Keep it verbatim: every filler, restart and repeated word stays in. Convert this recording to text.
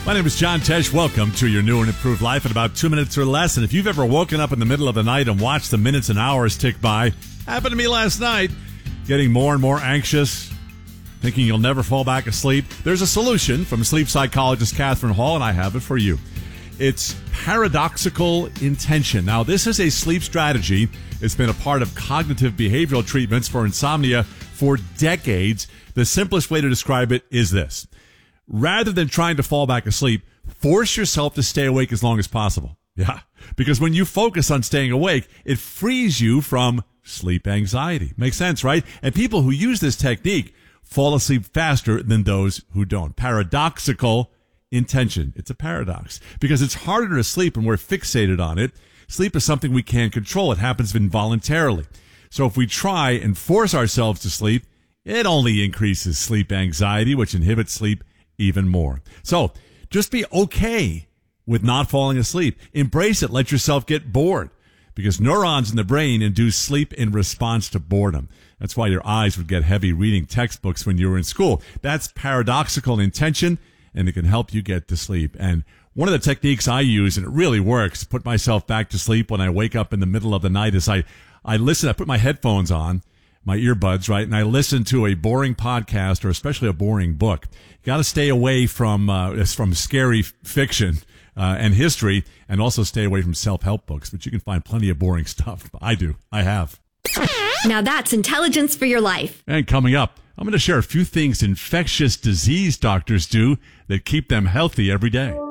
My name is John Tesh. Welcome to your new and improved life in about two minutes or less. And if you've ever woken up in the middle of the night and watched the minutes and hours tick by, happened to me last night, getting more and more anxious, thinking you'll never fall back asleep, there's a solution from sleep psychologist Catherine Hall, and I have it for you. It's paradoxical intention. Now, this is a sleep strategy. It's been a part of cognitive behavioral treatments for insomnia for decades. The simplest way to describe it is this. Rather than trying to fall back asleep, force yourself to stay awake as long as possible. Yeah, because when you focus on staying awake, it frees you from sleep anxiety. Makes sense, right? And people who use this technique fall asleep faster than those who don't. Paradoxical intention. It's a paradox because it's harder to sleep when we're fixated on it. Sleep is something we can't control. It happens involuntarily. So if we try and force ourselves to sleep, it only increases sleep anxiety, which inhibits sleep even more. So just be okay with not falling asleep. Embrace it. Let yourself get bored because neurons in the brain induce sleep in response to boredom. That's why your eyes would get heavy reading textbooks when you were in school. That's paradoxical intention, and it can help you get to sleep. And one of the techniques I use, and it really works, put myself back to sleep when I wake up in the middle of the night, is I, I listen, I put my headphones on, my earbuds, right, and I listen to a boring podcast or especially a boring book. You got to stay away from uh, from scary fiction uh, and history, and also stay away from self-help books, but you can find plenty of boring stuff. I do. I have. Now that's intelligence for your life. And coming up, I'm going to share a few things infectious disease doctors do that keep them healthy every day.